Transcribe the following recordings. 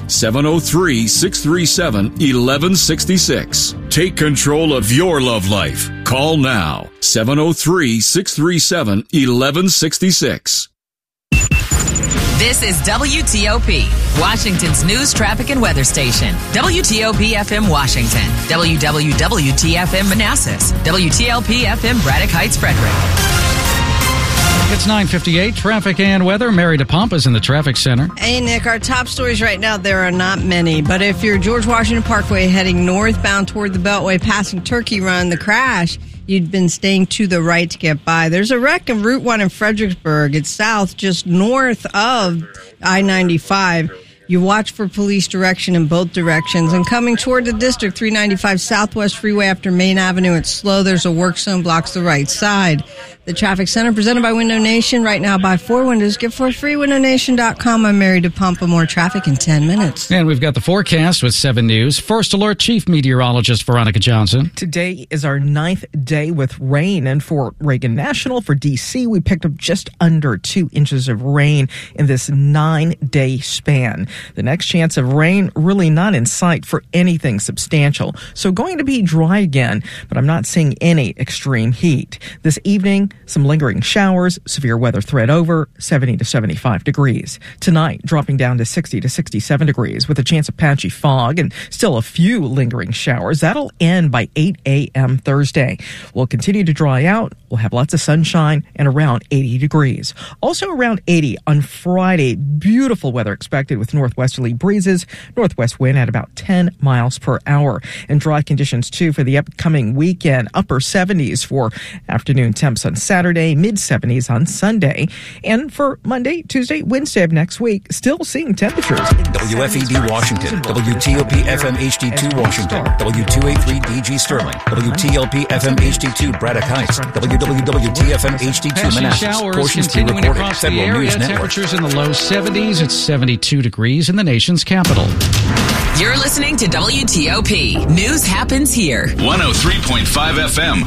703-637-1166. Take control of your love life. Call now. 703-637-1166. This is WTOP, Washington's news, traffic, and weather station. WTOP-FM Washington, WWWT-FM Manassas, WTLP-FM Braddock Heights, Frederick. It's 9:58. Traffic and weather. Mary DePompa is in the traffic center. Hey, Nick, our top stories right now, there are not many. But if you're George Washington Parkway heading northbound toward the Beltway, passing Turkey Run, the crash, you'd been staying to the right to get by. There's a wreck on Route 1 in Fredericksburg. It's south, just north of I-95. You watch for police direction in both directions. And coming toward the district, 395 Southwest Freeway after Main Avenue, it's slow. There's a work zone, blocks the right side. The Traffic Center presented by Window Nation. Right now, buy 4 windows, get 4 free. WindowNation.com. I'm Mary DePompa. More traffic in 10 minutes. And we've got the forecast with 7 News. First Alert Chief Meteorologist Veronica Johnson. Today is our 9th day with rain. And for Reagan National, for D.C., we picked up just under 2 inches of rain in this 9-day span. The next chance of rain really not in sight for anything substantial. So going to be dry again, but I'm not seeing any extreme heat. This evening, some lingering showers, severe weather threat over, 70 to 75 degrees. Tonight, dropping down to 60 to 67 degrees with a chance of patchy fog and still a few lingering showers. That'll end by 8 a.m. Thursday. We'll continue to dry out. We'll have lots of sunshine and around 80 degrees. Also around 80 on Friday. Beautiful weather expected with northwesterly breezes, northwest wind at about 10 miles per hour. And dry conditions, too, for the upcoming weekend. Upper 70s for afternoon temps on Saturday, mid-70s on Sunday. And for Monday, Tuesday, Wednesday of next week, still seeing temperatures. WFED Washington, WTOP FM HD2 Washington, W283 DG Sterling, WTLP FM HD2 Braddock Heights, WWWT-FM HD2 Manassas, portions to reporting, Federal News Network. Temperatures in the low 70s. It's 72 degrees in the nation's capital. You're listening to WTOP. News happens here. 103.5 FM,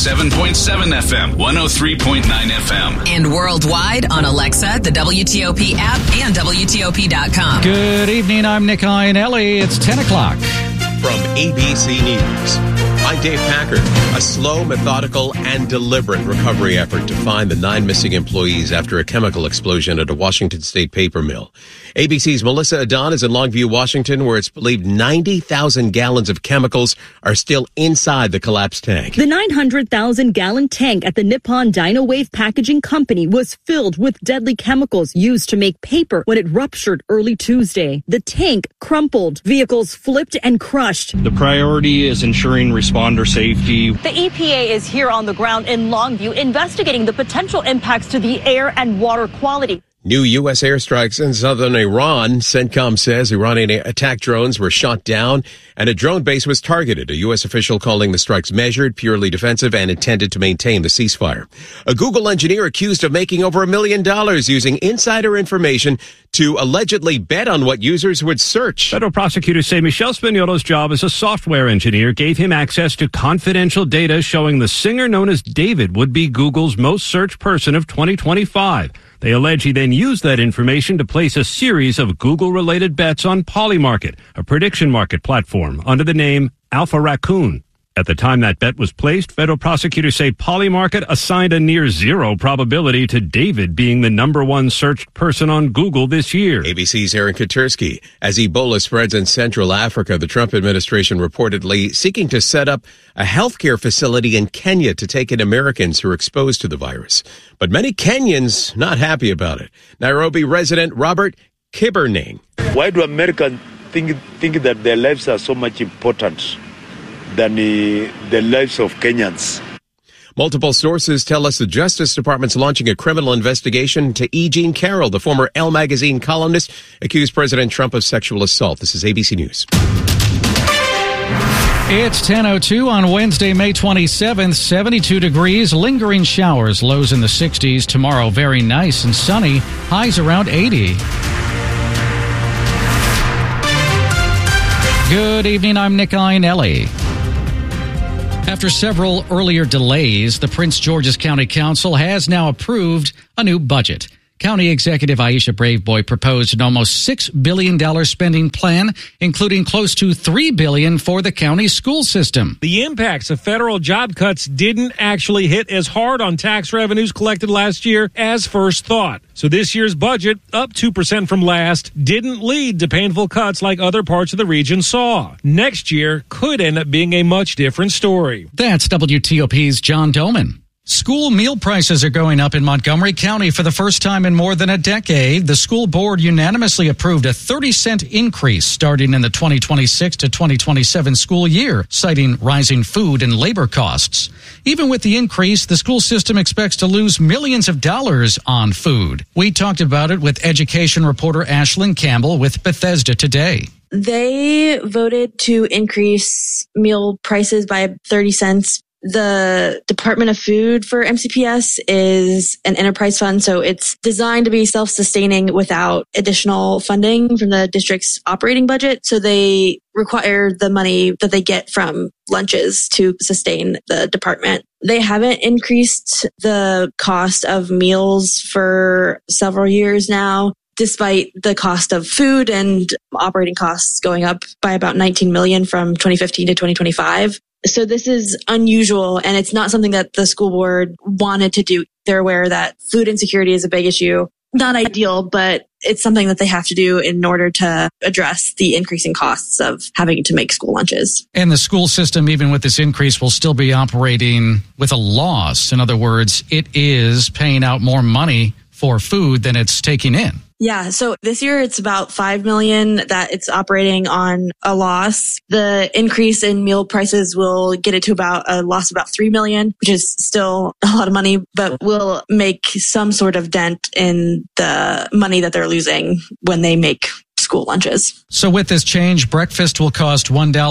107.7 FM, 103.9 FM. And worldwide on Alexa, the WTOP app, and WTOP.com. Good evening. I'm Nick Iannelli. It's 10 o'clock. From ABC News, I'm Dave Packard. A slow, methodical, and deliberate recovery effort to find the 9 missing employees after a chemical explosion at a Washington State paper mill. ABC's Melissa Adon is in Longview, Washington, where it's believed 90,000 gallons of chemicals are still inside the collapsed tank. The 900,000-gallon tank at the Nippon Dynawave Packaging Company was filled with deadly chemicals used to make paper when it ruptured early Tuesday. The tank crumpled. Vehicles flipped and crushed. The priority is ensuring responder safety. The EPA is here on the ground in Longview investigating the potential impacts to the air and water quality. New U.S. airstrikes in southern Iran. CENTCOM says Iranian attack drones were shot down and a drone base was targeted. A U.S. official calling the strikes measured, purely defensive, and intended to maintain the ceasefire. A Google engineer accused of making over $1 million using insider information to allegedly bet on what users would search. Federal prosecutors say Michelle Spagnuolo's job as a software engineer gave him access to confidential data showing the singer known as David would be Google's most searched person of 2025. They allege he then used that information to place a series of Google-related bets on Polymarket, a prediction market platform, under the name Alpha Raccoon. At the time that bet was placed, federal prosecutors say Polymarket assigned a near zero probability to David being the #1 searched person on Google this year. ABC's Aaron Katersky. As Ebola spreads in Central Africa, the Trump administration reportedly seeking to set up a healthcare facility in Kenya to take in Americans who are exposed to the virus. But many Kenyans not happy about it. Nairobi resident Robert Kiberning. Why do Americans think that their lives are so much important than the lives of Kenyans? Multiple sources tell us the Justice Department's launching a criminal investigation into E. Jean Carroll, the former Elle magazine columnist, accused President Trump of sexual assault. This is ABC News. It's 10:02 on Wednesday, May 27th, 72 degrees, lingering showers, lows in the 60s. Tomorrow, very nice and sunny, highs around 80. Good evening, I'm Nick Iannelli. After several earlier delays, the Prince George's County Council has now approved a new budget. County Executive Aisha Braveboy proposed an almost $6 billion spending plan, including close to $3 billion for the county's school system. The impacts of federal job cuts didn't actually hit as hard on tax revenues collected last year as first thought. So this year's budget, up 2% from last, didn't lead to painful cuts like other parts of the region saw. Next year could end up being a much different story. That's WTOP's John Doman. School meal prices are going up in Montgomery County for the first time in more than a decade. The school board unanimously approved a 30-cent increase starting in the 2026 to 2027 school year, citing rising food and labor costs. Even with the increase, the school system expects to lose millions of dollars on food. We talked about it with education reporter Ashlyn Campbell with Bethesda Today. They voted to increase meal prices by 30 cents. The Department of Food for MCPS is an enterprise fund, so it's designed to be self-sustaining without additional funding from the district's operating budget. So they require the money that they get from lunches to sustain the department. They haven't increased the cost of meals for several years now, despite the cost of food and operating costs going up by about $19 million from 2015 to 2025. So this is unusual, and it's not something that the school board wanted to do. They're aware that food insecurity is a big issue. Not ideal, but it's something that they have to do in order to address the increasing costs of having to make school lunches. And the school system, even with this increase, will still be operating with a loss. In other words, it is paying out more money for food than it's taking in. Yeah, so this year it's about $5 million that it's operating on a loss. The increase in meal prices will get it to about a loss of about $3 million, which is still a lot of money, but will make some sort of dent in the money that they're losing when they make school lunches. So with this change, breakfast will cost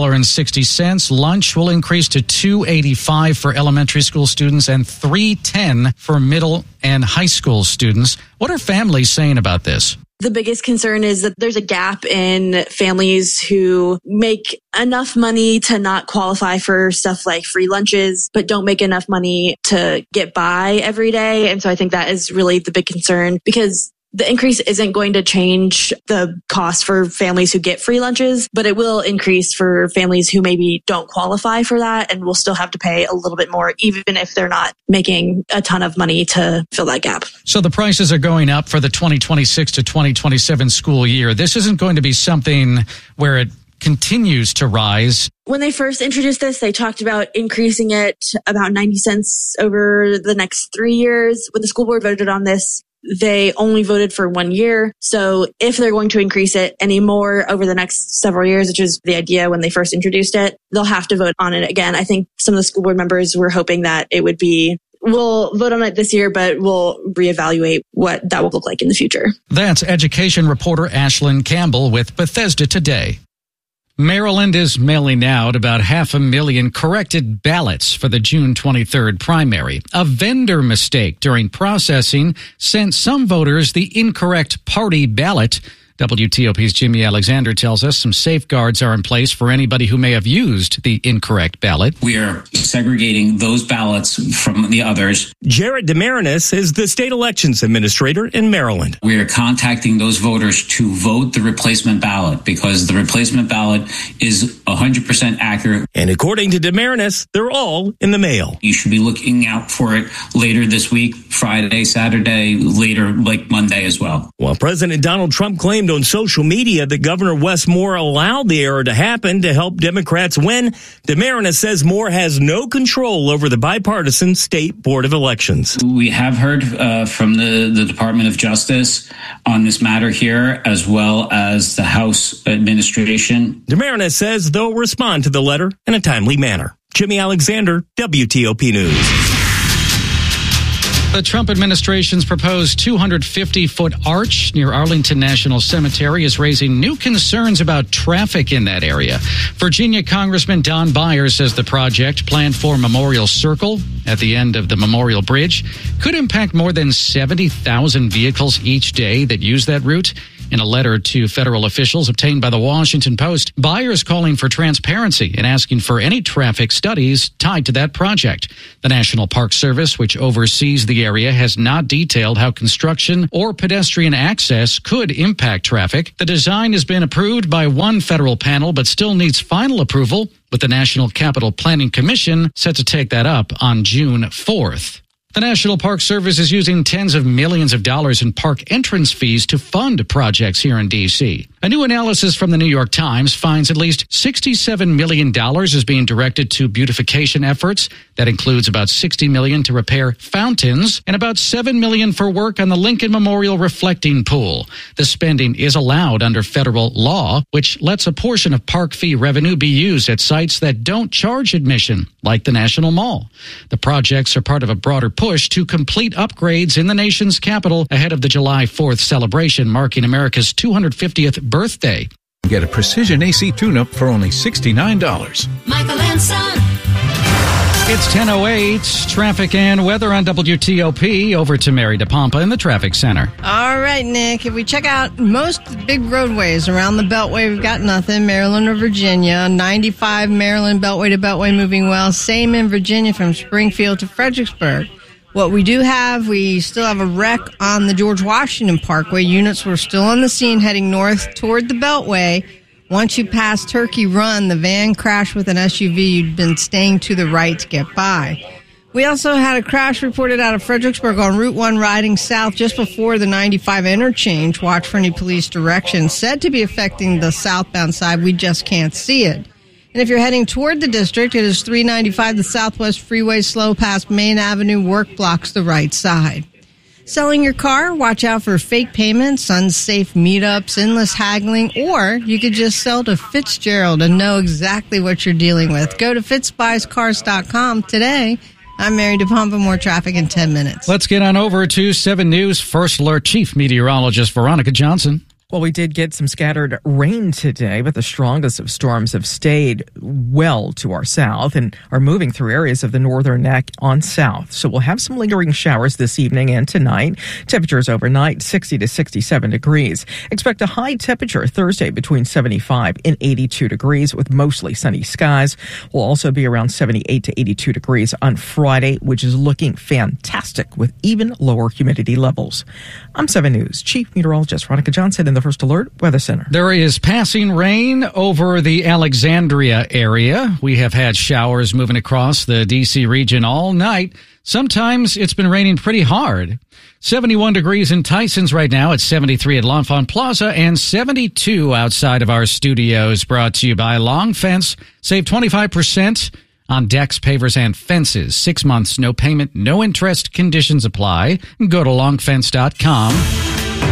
$1.60. Lunch will increase to $2.85 for elementary school students and $3.10 for middle and high school students. What are families saying about this? The biggest concern is that there's a gap in families who make enough money to not qualify for stuff like free lunches, but don't make enough money to get by every day. And so I think that is really the big concern, because the increase isn't going to change the cost for families who get free lunches, but it will increase for families who maybe don't qualify for that and will still have to pay a little bit more, even if they're not making a ton of money to fill that gap. So the prices are going up for the 2026 to 2027 school year. This isn't going to be something where it continues to rise. When they first introduced this, they talked about increasing it about 90 cents over the next 3 years. When the school board voted on this, they only voted for 1 year. So if they're going to increase it any more over the next several years, which is the idea when they first introduced it, they'll have to vote on it again. I think some of the school board members were hoping that it would be, we'll vote on it this year, but we'll reevaluate what that will look like in the future. That's education reporter Ashlyn Campbell with Bethesda Today. Maryland is mailing out about 500,000 corrected ballots for the June 23rd primary. A vendor mistake during processing sent some voters the incorrect party ballot. WTOP's Jimmy Alexander tells us some safeguards are in place for anybody who may have used the incorrect ballot. We are segregating those ballots from the others. Jared Demarinis is the state elections administrator in Maryland. We are contacting those voters to vote the replacement ballot because the replacement ballot is 100% accurate. And according to Demarinis, they're all in the mail. You should be looking out for it later this week, Friday, Saturday, later like Monday as well. Well, President Donald Trump claimed on social media that Governor Wes Moore allowed the error to happen to help Democrats win. Demarinis says Moore has no control over the bipartisan state board of elections. We have heard from the Department of Justice on this matter here, as well as the House administration. Demarinis says they'll respond to the letter in a timely manner. Jimmy Alexander, WTOP News. The Trump administration's proposed 250-foot arch near Arlington National Cemetery is raising new concerns about traffic in that area. Virginia Congressman Don Byers says the project, planned for Memorial Circle at the end of the Memorial Bridge, could impact more than 70,000 vehicles each day that use that route. In a letter to federal officials obtained by the Washington Post, buyers calling for transparency and asking for any traffic studies tied to that project. The National Park Service, which oversees the area, has not detailed how construction or pedestrian access could impact traffic. The design has been approved by one federal panel, but still needs final approval, with the National Capital Planning Commission set to take that up on June 4th. The National Park Service is using tens of millions of dollars in park entrance fees to fund projects here in D.C. A new analysis from the New York Times finds at least $67 million is being directed to beautification efforts. That includes about $60 million to repair fountains and about $7 million for work on the Lincoln Memorial reflecting pool. The spending is allowed under federal law, which lets a portion of park fee revenue be used at sites that don't charge admission, like the National Mall. The projects are part of a broader push to complete upgrades in the nation's capital ahead of the July 4th celebration marking America's 250th birthday. Get a Precision AC tune-up for only $69. Michael and Son. It's 10:08. Traffic and weather on WTOP. Over to Mary DePompa in the traffic center. All right, Nick. If we check out most big roadways around the Beltway, we've got nothing. Maryland or Virginia. 95 Maryland, Beltway to Beltway moving well. Same in Virginia from Springfield to Fredericksburg. What we do have, we still have a wreck on the George Washington Parkway. Units were still on the scene heading north toward the Beltway. Once you pass Turkey Run, the van crashed with an SUV. You'd been staying to the right to get by. We also had a crash reported out of Fredericksburg on Route 1 riding south just before the 95 interchange. Watch for any police direction. Said to be affecting the southbound side. We just can't see it. And if you're heading toward the district, it is 395, the Southwest Freeway, slow past Main Avenue. Work blocks the right side. Selling your car? Watch out for fake payments, unsafe meetups, endless haggling, or you could just sell to Fitzgerald and know exactly what you're dealing with. Go to fitzbuyscars.com today. I'm Mary DePompa. More traffic in 10 minutes. Let's get on over to 7 News First Alert Chief Meteorologist Veronica Johnson. Well, we did get some scattered rain today, but the strongest of storms have stayed well to our south and are moving through areas of the northern neck on south. So we'll have some lingering showers this evening and tonight. Temperatures overnight, 60 to 67 degrees. Expect a high temperature Thursday between 75 and 82 degrees with mostly sunny skies. We'll also be around 78 to 82 degrees on Friday, which is looking fantastic with even lower humidity levels. I'm 7 News Chief Meteorologist Veronica Johnson in the First Alert Weather Center. There is passing rain over the Alexandria area. We have had showers moving across the D.C. region all night. Sometimes it's been raining pretty hard. 71 degrees in Tyson's right now. It's 73 at L'Enfant Plaza and 72 outside of our studios. Brought to you by Long Fence. Save 25% on decks, pavers, and fences. 6 months, no payment, no interest. Conditions apply. Go to longfence.com.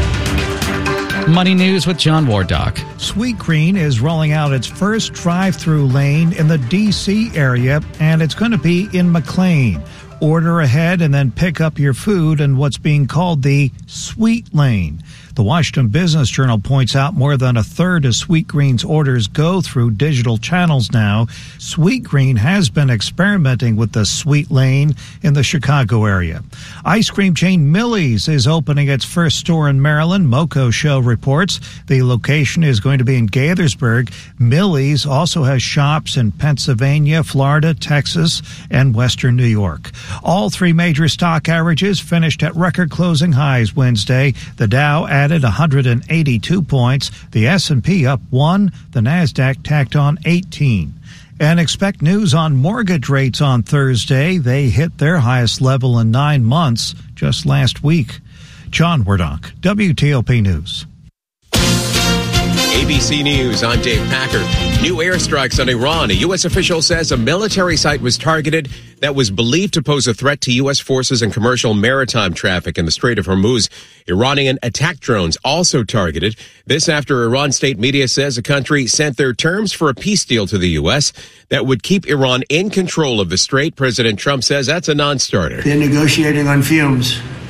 Money News with John Wardock. Sweetgreen is rolling out its first drive-through lane in the D.C. area, and it's going to be in McLean. Order ahead and then pick up your food in what's being called the Sweet Lane. The Washington Business Journal points out more than a third of Sweetgreen's orders go through digital channels now. Sweetgreen has been experimenting with the Sweet Lane in the Chicago area. Ice cream chain Millie's is opening its first store in Maryland. Moco Show reports the location is going to be in Gaithersburg. Millie's also has shops in Pennsylvania, Florida, Texas, and Western New York. All 3 major stock averages finished at record closing highs Wednesday. The Dow added 182 points, the S&P up 1, the Nasdaq tacked on 18. And expect news on mortgage rates on Thursday. They hit their highest level in 9 months just last week. John Wardock, WTOP News. ABC News, I'm Dave Packer. New airstrikes on Iran. A U.S. official says a military site was targeted that was believed to pose a threat to U.S. forces and commercial maritime traffic in the Strait of Hormuz. Iranian attack drones also targeted. This after Iran state media says the country sent their terms for a peace deal to the U.S. that would keep Iran in control of the strait. President Trump says that's a non-starter. They're negotiating on fumes.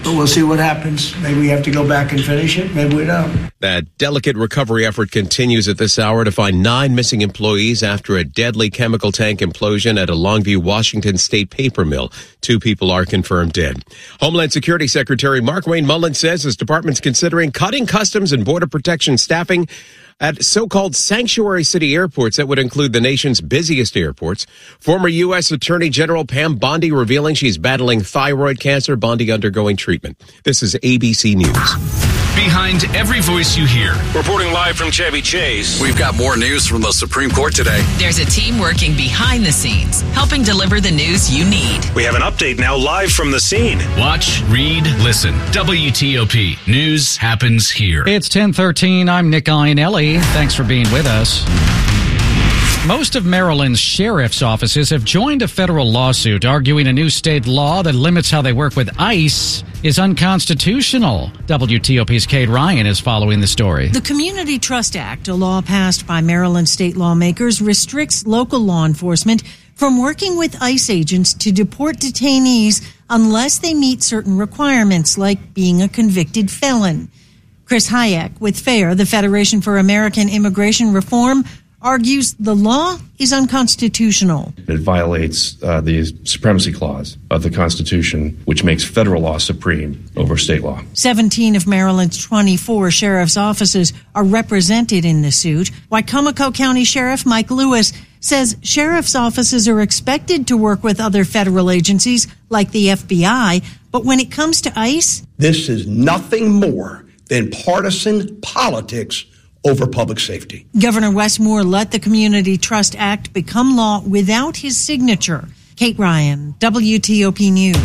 But we'll see what happens. Maybe we have to go back and finish it. Maybe we don't. That delicate recovery effort continues at this hour to find 9 missing employees after a deadly chemical tank implosion at a Longview, Washington state paper mill. 2 people are confirmed dead. Homeland Security Secretary Markwayne Mullin says his department's considering cutting Customs and Border Protection staffing at so-called sanctuary city airports that would include the nation's busiest airports. Former U.S. Attorney General Pam Bondi revealing she's battling thyroid cancer. Bondi undergoing treatment. This is ABC News. Behind every voice you hear. Reporting live from Chevy Chase. We've got more news from the Supreme Court today. There's a team working behind the scenes, helping deliver the news you need. We have an update now live from the scene. Watch, read, listen. WTOP. News happens here. It's 10:13. I'm Nick Iannelli. Thanks for being with us. Most of Maryland's sheriff's offices have joined a federal lawsuit arguing a new state law that limits how they work with ICE is unconstitutional. WTOP's Kate Ryan is following the story. The Community Trust Act, a law passed by Maryland state lawmakers, restricts local law enforcement from working with ICE agents to deport detainees unless they meet certain requirements, like being a convicted felon. Chris Hayek with FAIR, the Federation for American Immigration Reform, argues the law is unconstitutional. It violates the supremacy clause of the Constitution, which makes federal law supreme over state law. 17 of Maryland's 24 sheriff's offices are represented in the suit. Wicomico County Sheriff Mike Lewis says sheriff's offices are expected to work with other federal agencies like the FBI, but when it comes to ICE, this is nothing more than partisan politics over public safety. Governor Wes Moore let the Community Trust Act become law without his signature. Kate Ryan, WTOP News.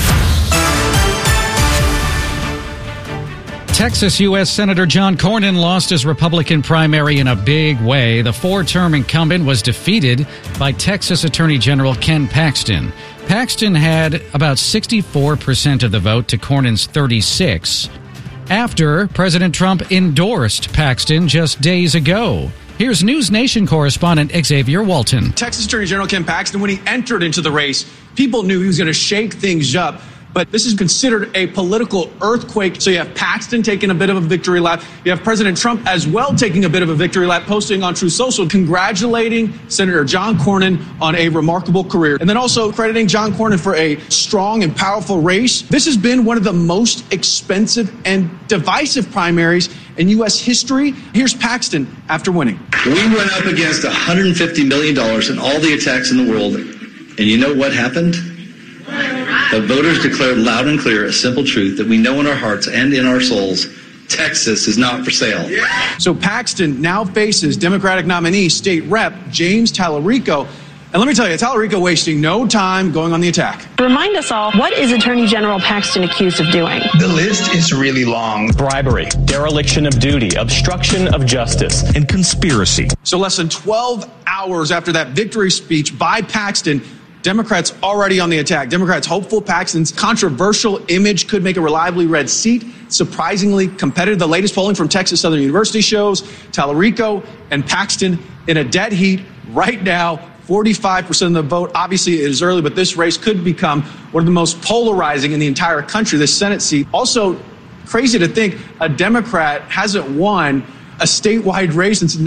Texas U.S. Senator John Cornyn lost his Republican primary in a big way. The 4-term incumbent was defeated by Texas Attorney General Ken Paxton. Paxton had about 64% of the vote to Cornyn's 36%. After President Trump endorsed Paxton just days ago. Here's News Nation correspondent Xavier Walton. Texas Attorney General Ken Paxton, when he entered into the race, people knew he was going to shake things up. But this is considered a political earthquake. So you have Paxton taking a bit of a victory lap. You have President Trump as well taking a bit of a victory lap, posting on Truth Social, congratulating Senator John Cornyn on a remarkable career. And then also crediting John Cornyn for a strong and powerful race. This has been one of the most expensive and divisive primaries in U.S. history. Here's Paxton after winning. We went up against $150 million in all the attacks in the world. And you know what happened? The voters declared loud and clear a simple truth that we know in our hearts and in our souls: Texas is not for sale. So Paxton now faces Democratic nominee State Rep James Tallarico. And let me tell you, Tallarico wasting no time going on the attack. Remind us all, what is Attorney General Paxton accused of doing? The list is really long. Bribery, dereliction of duty, obstruction of justice, and conspiracy. So less than 12 hours after that victory speech by Paxton, Democrats already on the attack. Democrats hopeful Paxton's controversial image could make a reliably red seat surprisingly competitive. The latest polling from Texas Southern University shows Tallarico and Paxton in a dead heat right now. 45% of the vote. Obviously, it is early, but this race could become one of the most polarizing in the entire country, this Senate seat. Also, crazy to think a Democrat hasn't won a statewide race since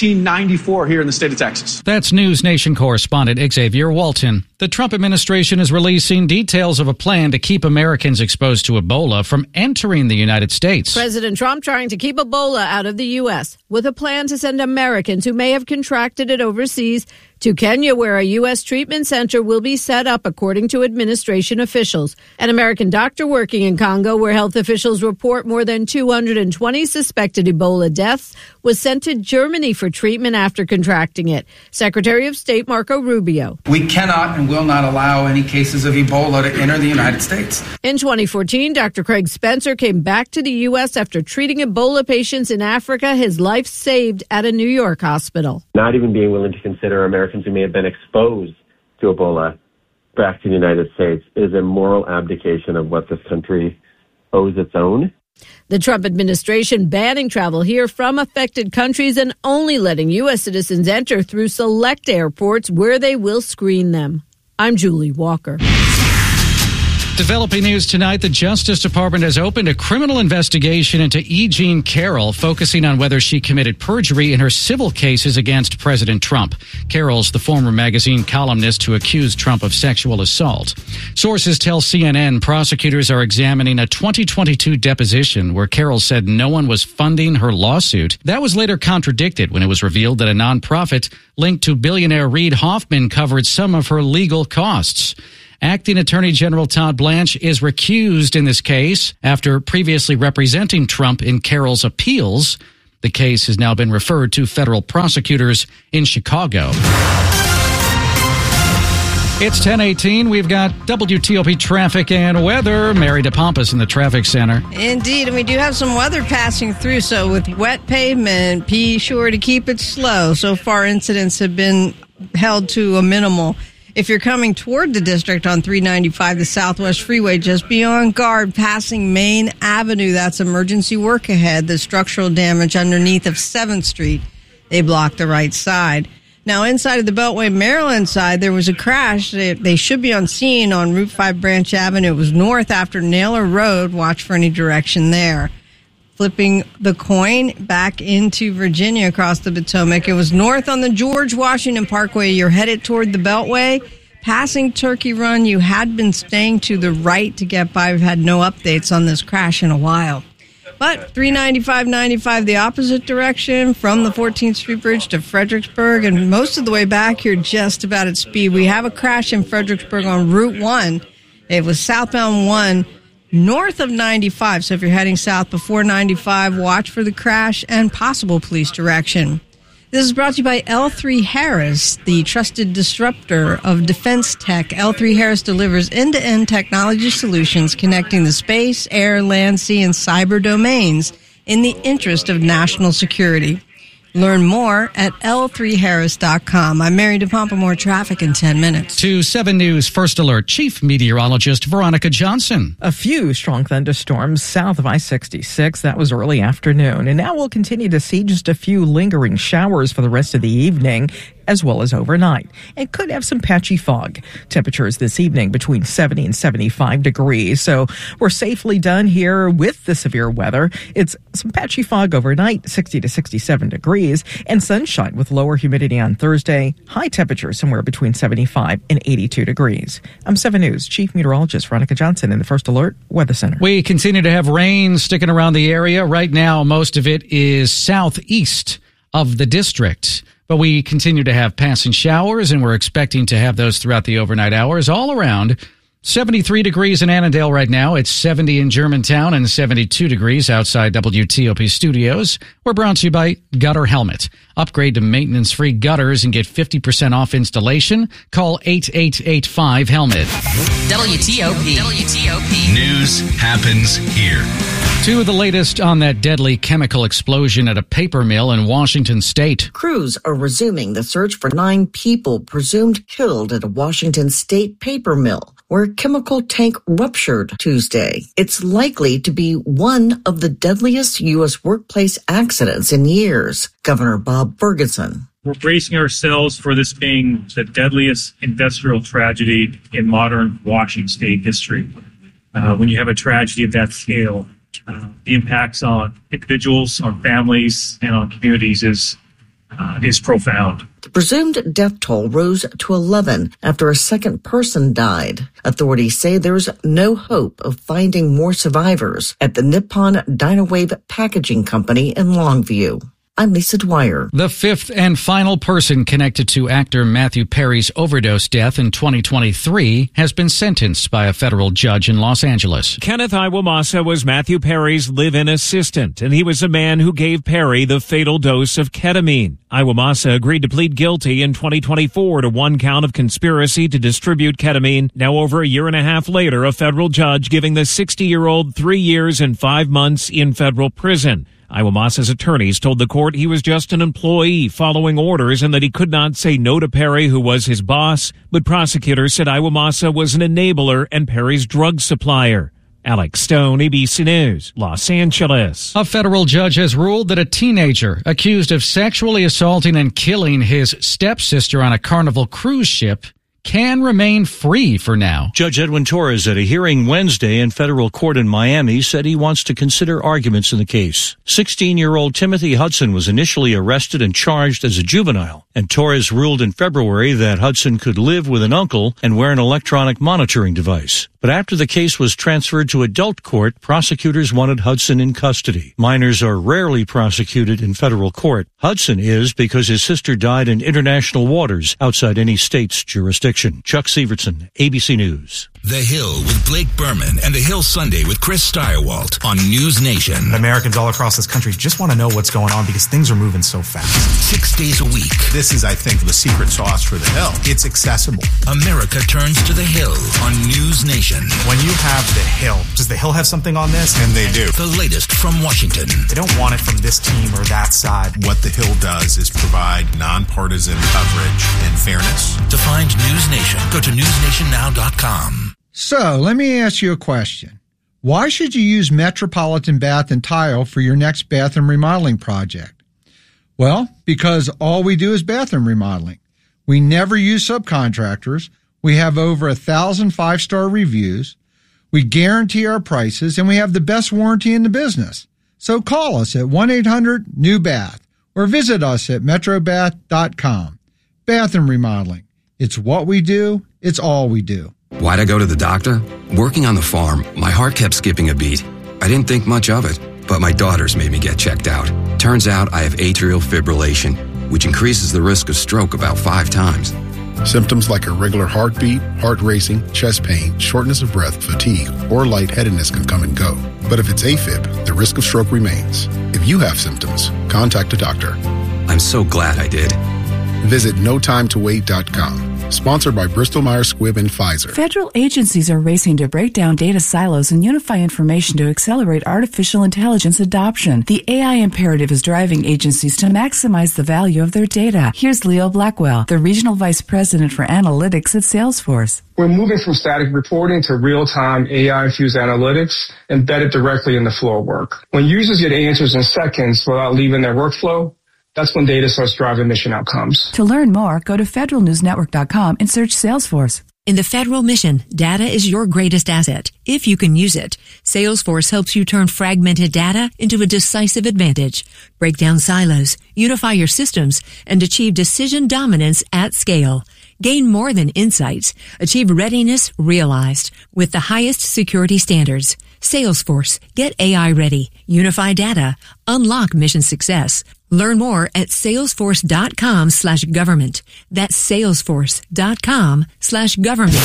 1994 here in the state of Texas. That's News Nation correspondent Xavier Walton. The Trump administration is releasing details of a plan to keep Americans exposed to Ebola from entering the United States. President Trump trying to keep Ebola out of the U.S. with a plan to send Americans who may have contracted it overseas to Kenya, where a U.S. treatment center will be set up, according to administration officials. An American doctor working in Congo, where health officials report more than 220 suspected Ebola deaths, was sent to Germany for treatment after contracting it. Secretary of State Marco Rubio. We cannot and will not allow any cases of Ebola to enter the United States. In 2014, Dr. Craig Spencer came back to the U.S. after treating Ebola patients in Africa, his life saved at a New York hospital. Not even being willing to consider Americans who may have been exposed to Ebola back to the United States is a moral abdication of what this country owes its own. The Trump administration banning travel here from affected countries and only letting U.S. citizens enter through select airports where they will screen them. I'm Julie Walker. Developing news tonight, the Justice Department has opened a criminal investigation into E. Jean Carroll, focusing on whether she committed perjury in her civil cases against President Trump. Carroll's the former magazine columnist who accused Trump of sexual assault. Sources tell CNN prosecutors are examining a 2022 deposition where Carroll said no one was funding her lawsuit. That was later contradicted when it was revealed that a nonprofit linked to billionaire Reid Hoffman covered some of her legal costs. Acting Attorney General Todd Blanche is recused in this case after previously representing Trump in Carroll's appeals. The case has now been referred to federal prosecutors in Chicago. It's 10:18. We've got WTOP traffic and weather. Mary DePompas in the traffic center. Indeed, and we do have some weather passing through. So with wet pavement, be sure to keep it slow. So far, incidents have been held to a minimal. If you're coming toward the district on 395, the Southwest Freeway, just beyond Guard, passing Main Avenue, that's emergency work ahead. The structural damage underneath of 7th Street, they blocked the right side. Now, inside of the Beltway, Maryland side, there was a crash. They should be on scene on Route 5 Branch Avenue. It was north after Naylor Road. Watch for any direction there. Flipping the coin back into Virginia across the Potomac. It was north on the George Washington Parkway. You're headed toward the Beltway. Passing Turkey Run, you had been staying to the right to get by. We've had no updates on this crash in a while. But 395-95 the opposite direction from the 14th Street Bridge to Fredericksburg. And most of the way back, you're just about at speed. We have a crash in Fredericksburg on Route 1. It was southbound 1. North of 95, so if you're heading south before 95, watch for the crash and possible police direction. This is brought to you by L3 Harris, the trusted disruptor of defense tech. L3 Harris delivers end-to-end technology solutions connecting the space, air, land, sea, and cyber domains in the interest of national security. Learn more at L3Harris.com. I'm Mary DePompa. More traffic in 10 minutes. To 7 News First Alert, Chief Meteorologist Veronica Johnson. A few strong thunderstorms south of I-66. That was early afternoon. And now we'll continue to see just a few lingering showers for the rest of the evening, as well as overnight, and could have some patchy fog. Temperatures this evening between 70 and 75 degrees. So we're safely done here with the severe weather. It's some patchy fog overnight, 60 to 67 degrees, and sunshine with lower humidity on Thursday. High temperatures somewhere between 75 and 82 degrees. I'm 7 News Chief Meteorologist Veronica Johnson in the First Alert Weather Center. We continue to have rain sticking around the area. Right now, most of it is southeast of the district. But we continue to have passing showers, and we're expecting to have those throughout the overnight hours all around. 73 degrees in Annandale right now. It's 70 in Germantown and 72 degrees outside WTOP studios. We're brought to you by Gutter Helmet. Upgrade to maintenance-free gutters and get 50% off installation. Call 8885-HELMET. WTOP. News happens here. To the latest on that deadly chemical explosion at a paper mill in Washington state. Crews are resuming the search for 9 people presumed killed at a Washington state paper mill, where a chemical tank ruptured Tuesday. It's likely to be one of the deadliest U.S. workplace accidents in years. Governor Bob Ferguson. We're bracing ourselves for this being the deadliest industrial tragedy in modern Washington state history. When you have a tragedy of that scale, the impacts on individuals, on families, and on communities is profound. The presumed death toll rose to 11 after a second person died. Authorities say there's no hope of finding more survivors at the Nippon Dynawave Packaging Company in Longview. I'm Lisa Dwyer. The 5th and final person connected to actor Matthew Perry's overdose death in 2023 has been sentenced by a federal judge in Los Angeles. Kenneth Iwamasa was Matthew Perry's live-in assistant, and he was the man who gave Perry the fatal dose of ketamine. Iwamasa agreed to plead guilty in 2024 to 1 count of conspiracy to distribute ketamine. Now, over a year and a half later, a federal judge giving the 60-year-old 3 years and 5 months in federal prison. Iwamasa's attorneys told the court he was just an employee following orders and that he could not say no to Perry, who was his boss. But prosecutors said Iwamasa was an enabler and Perry's drug supplier. Alex Stone, ABC News, Los Angeles. A federal judge has ruled that a teenager accused of sexually assaulting and killing his stepsister on a Carnival cruise ship can remain free for now. Judge Edwin Torres at a hearing Wednesday in federal court in Miami said he wants to consider arguments in the case. 16-year-old Timothy Hudson was initially arrested and charged as a juvenile, and Torres ruled in February that Hudson could live with an uncle and wear an electronic monitoring device. But after the case was transferred to adult court, prosecutors wanted Hudson in custody. Minors are rarely prosecuted in federal court. Hudson is because his sister died in international waters outside any state's jurisdiction. Chuck Severson, ABC News. The Hill with Blake Berman and The Hill Sunday with Chris Steyerwalt on News Nation. Americans all across this country just want to know what's going on because things are moving so fast. 6 days a week. This is, I think, the secret sauce for The Hill. It's accessible. America turns to The Hill on News Nation. When you have The Hill, does The Hill have something on this? And they do. The latest from Washington. They don't want it from this team or that side. What The Hill does is provide nonpartisan coverage and fairness. To find News Nation, go to newsnationnow.com. So, let me ask you a question. Why should you use Metropolitan Bath and Tile for your next bathroom remodeling project? Well, because all we do is bathroom remodeling. We never use subcontractors. We have over 1,000 5-star reviews. We guarantee our prices, and we have the best warranty in the business. So call us at 1-800-NEW-BATH or visit us at metrobath.com. Bathroom remodeling. It's what we do. It's all we do. Why'd I go to the doctor? Working on the farm, my heart kept skipping a beat. I didn't think much of it, but my daughters made me get checked out. Turns out I have atrial fibrillation, which increases the risk of stroke about 5 times. Symptoms like irregular heartbeat, heart racing, chest pain, shortness of breath, fatigue, or lightheadedness can come and go. But if it's AFib, the risk of stroke remains. If you have symptoms, contact a doctor. I'm so glad I did. Visit notimetowait.com. Sponsored by Bristol-Myers Squibb and Pfizer. Federal agencies are racing to break down data silos and unify information to accelerate artificial intelligence adoption. The AI imperative is driving agencies to maximize the value of their data. Here's Leo Blackwell, the Regional Vice President for Analytics at Salesforce. We're moving from static reporting to real-time AI-infused analytics embedded directly in the flow of work. When users get answers in seconds without leaving their workflow, that's when data starts driving mission outcomes. To learn more, go to federalnewsnetwork.com and search Salesforce. In the federal mission, data is your greatest asset, if you can use it. Salesforce helps you turn fragmented data into a decisive advantage. Break down silos, unify your systems, and achieve decision dominance at scale. Gain more than insights. Achieve readiness realized with the highest security standards. Salesforce. Get AI ready. Unify data. Unlock mission success. Learn more at salesforce.com/government. That's salesforce.com/government.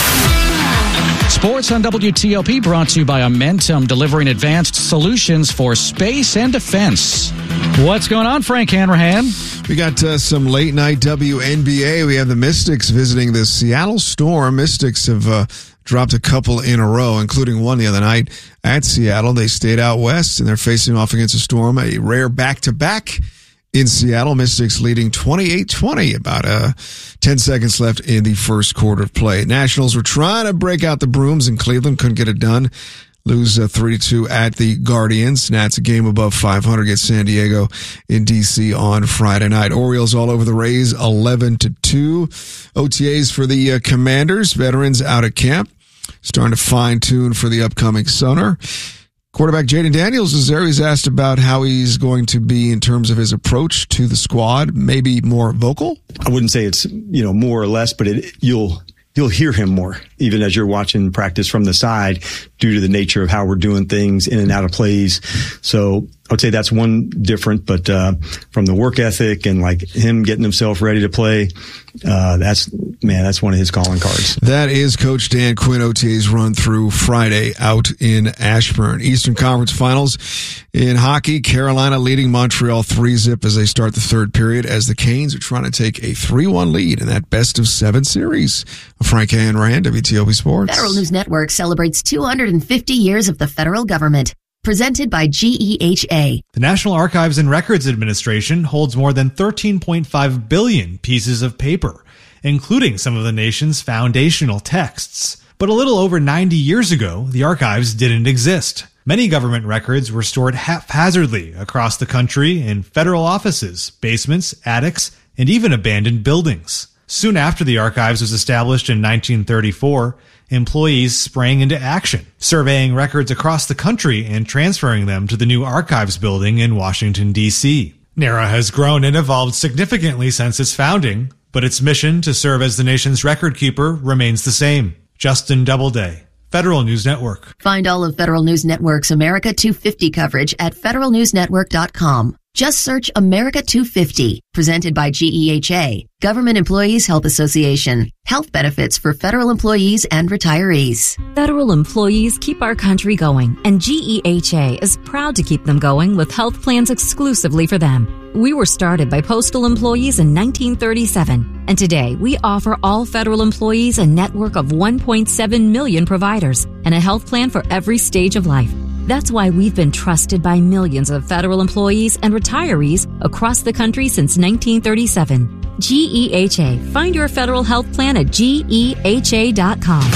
Sports on WTOP brought to you by Amentum, delivering advanced solutions for space and defense. What's going on, Frank Hanrahan? We got some late night WNBA. We have the Mystics visiting the Seattle Storm. Mystics have dropped a couple in a row, including one the other night at Seattle. They stayed out west, and they're facing off against a Storm, a rare back-to-back in Seattle. Mystics leading 28-20, about 10 seconds left in the first quarter of play. Nationals were trying to break out the brooms in Cleveland, couldn't get it done. Lose 3-2 at the Guardians. Nats a game above 500 against San Diego in D.C. on Friday night. Orioles all over the Rays, 11-2. OTAs for the Commanders. Veterans out at camp, starting to fine-tune for the upcoming summer. Quarterback Jaden Daniels is there. He's asked about how he's going to be in terms of his approach to the squad, maybe more vocal. I wouldn't say it's, more or less, but you'll hear him more, even as you're watching practice from the side, due to the nature of how we're doing things in and out of plays. So I would say that's one different, but from the work ethic and like him getting himself ready to play, that's one of his calling cards. That is Coach Dan Quinn. OTA's run through Friday out in Ashburn. Eastern Conference Finals in hockey. Carolina leading Montreal 3-0 as they start the third period, as the Canes are trying to take a 3-1 lead in that best-of-7 series. Frank Hanrahan, WTOP Sports. Federal News Network celebrates 250 years of the federal government. Presented by GEHA. The National Archives and Records Administration holds more than 13.5 billion pieces of paper, including some of the nation's foundational texts. But a little over 90 years ago, the archives didn't exist. Many government records were stored haphazardly across the country in federal offices, basements, attics, and even abandoned buildings. Soon after the archives was established in 1934, employees sprang into action, surveying records across the country and transferring them to the new archives building in Washington, D.C. NARA has grown and evolved significantly since its founding, but its mission to serve as the nation's record keeper remains the same. Justin Doubleday, Federal News Network. Find all of Federal News Network's America 250 coverage at federalnewsnetwork.com. Just search America 250, presented by GEHA, Government Employees Health Association. Health benefits for federal employees and retirees. Federal employees keep our country going, and GEHA is proud to keep them going with health plans exclusively for them. We were started by postal employees in 1937, and today we offer all federal employees a network of 1.7 million providers and a health plan for every stage of life. That's why we've been trusted by millions of federal employees and retirees across the country since 1937. GEHA. Find your federal health plan at GEHA.com.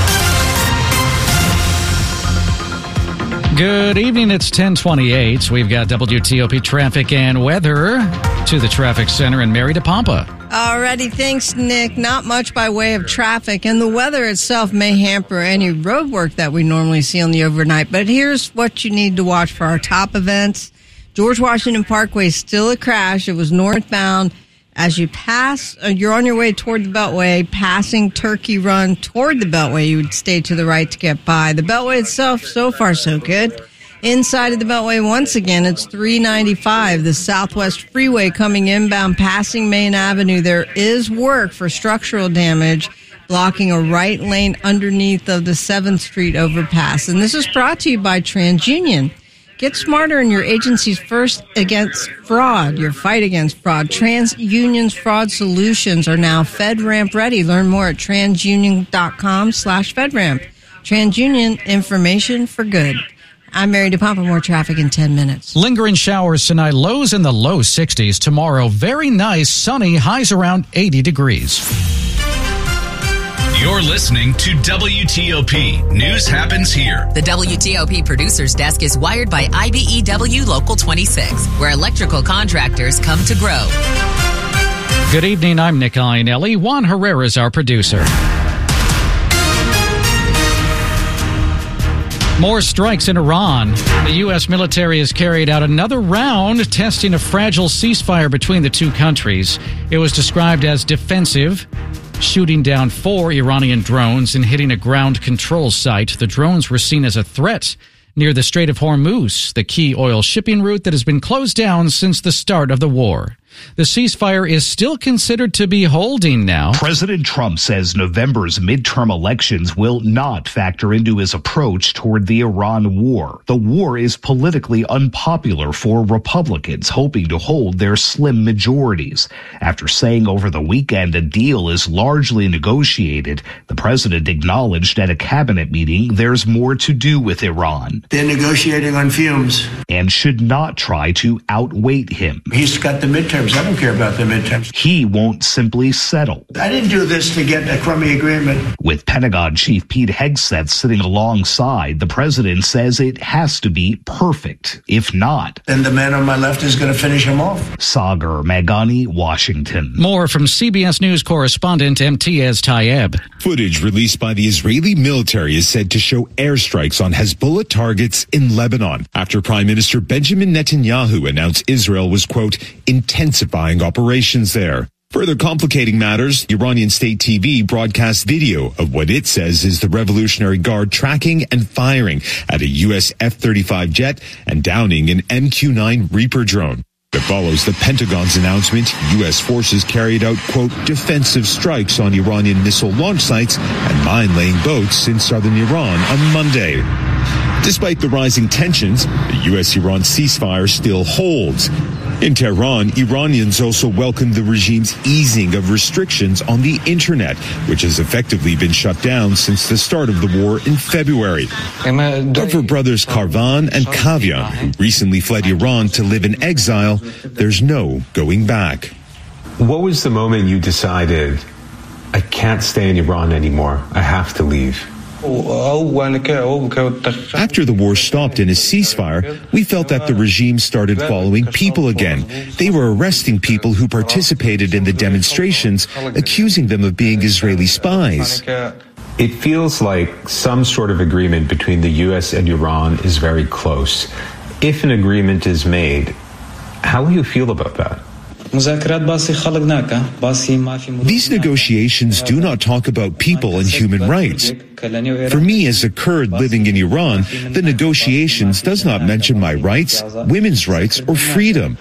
Good evening. It's 10:28. We've got WTOP traffic and weather to the traffic center in Mary DePompa. Alrighty, thanks, Nick. Not much by way of traffic, and the weather itself may hamper any road work that we normally see on the overnight. But here's what you need to watch for our top events. George Washington Parkway, still a crash. It was northbound. As you pass, you're on your way toward the Beltway, passing Turkey Run toward the Beltway. You would stay to the right to get by. The Beltway itself, so far so good. Inside of the Beltway, once again, it's 395, the Southwest Freeway coming inbound, passing Main Avenue. There is work for structural damage, blocking a right lane underneath of the 7th Street overpass. And this is brought to you by TransUnion. Get smarter in your agency's first against fraud, your fight against fraud. TransUnion's fraud solutions are now FedRAMP ready. Learn more at transunion.com/FedRAMP. TransUnion, information for good. I'm Mary DePompa. More traffic in 10 minutes. Lingering showers tonight, lows in the low 60s. Tomorrow, very nice, sunny, highs around 80 degrees. You're listening to WTOP. News happens here. The WTOP producer's desk is wired by IBEW Local 26, where electrical contractors come to grow. Good evening. I'm Nick Iannelli. Juan Herrera is our producer. More strikes in Iran. The U.S. military has carried out another round testing a fragile ceasefire between the two countries. It was described as defensive, shooting down 4 Iranian drones and hitting a ground control site. The drones were seen as a threat near the Strait of Hormuz, the key oil shipping route that has been closed down since the start of the war. The ceasefire is still considered to be holding now. President Trump says November's midterm elections will not factor into his approach toward the Iran war. The war is politically unpopular for Republicans hoping to hold their slim majorities. After saying over the weekend a deal is largely negotiated, the president acknowledged at a cabinet meeting there's more to do with Iran. They're negotiating on fumes. And should not try to outweight him. He's got the midterms. I don't care about the midterms. He won't simply settle. I didn't do this to get a crummy agreement. With Pentagon Chief Pete Hegseth sitting alongside, the president says it has to be perfect. If not, then the man on my left is going to finish him off. Sagar Meghani, Washington. More from CBS News correspondent Imtiaz Tayeb. Footage released by the Israeli military is said to show airstrikes on Hezbollah targets in Lebanon after Prime Minister Benjamin Netanyahu announced Israel was, quote, intensifying operations there. Further complicating matters, Iranian state TV broadcast video of what it says is the Revolutionary Guard tracking and firing at a U.S. F-35 jet and downing an MQ-9 Reaper drone. It follows the Pentagon's announcement U.S. forces carried out, quote, defensive strikes on Iranian missile launch sites and mine-laying boats in southern Iran on Monday. Despite the rising tensions, the U.S.-Iran ceasefire still holds. In Tehran, Iranians also welcomed the regime's easing of restrictions on the internet, which has effectively been shut down since the start of the war in February. But for brothers Karvan and Kavya, who recently fled Iran to live in exile, there's no going back. What was the moment you decided, I can't stay in Iran anymore, I have to leave? After the war stopped in a ceasefire, we felt that the regime started following people again. They were arresting people who participated in the demonstrations, accusing them of being Israeli spies. It feels like some sort of agreement between the U.S. and Iran is very close. If an agreement is made, how will you feel about that? These negotiations do not talk about people and human rights. For me, as a Kurd living in Iran, the negotiations does not mention my rights, women's rights, or freedom.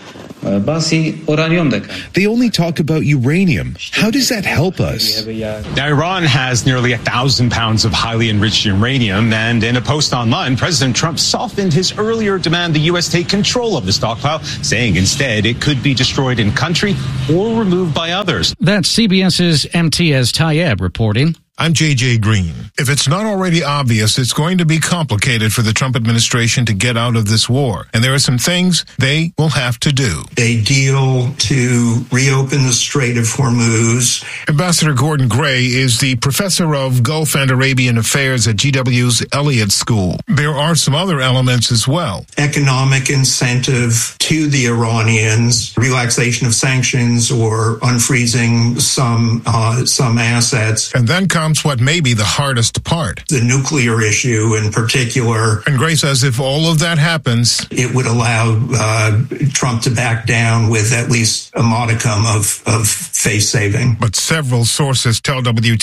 They only talk about uranium. How does that help us? Now, Iran has nearly 1,000 pounds of highly enriched uranium, and in a post online, President Trump softened his earlier demand the U.S. take control of the stockpile, saying instead it could be destroyed in country or removed by others. That's CBS's Imtiaz Tayeb reporting. I'm J.J. Green. If it's not already obvious, it's going to be complicated for the Trump administration to get out of this war. And there are some things they will have to do. A deal to reopen the Strait of Hormuz. Ambassador Gordon Gray is the professor of Gulf and Arabian Affairs at GW's Elliott School. There are some other elements as well. Economic incentive to the Iranians, relaxation of sanctions or unfreezing some assets. And then comes what may be the hardest part. The nuclear issue in particular. And Gray says if all of that happens, it would allow Trump to back down with at least a modicum of face saving. But several sources tell